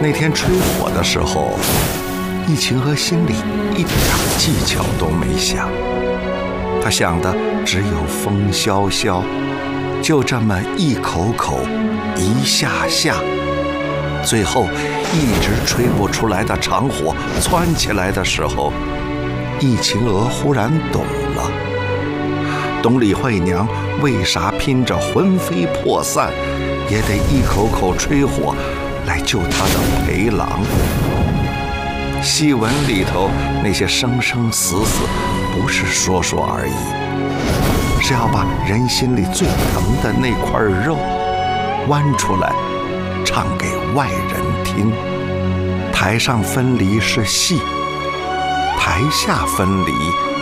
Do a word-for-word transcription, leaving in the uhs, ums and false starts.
那天吹火的时候，易秦娥心里一点技巧都没想，她想的只有风萧萧，就这么一口口一下下，最后一直吹不出来的长火窜起来的时候，易秦娥忽然懂了，懂李慧娘为啥拼着魂飞魄散也得一口口吹火来救她的陪郎。戏文里头那些生生死死不是说说而已，是要把人心里最疼的那块肉剜出来唱给外人听。台上分离是戏，台下分离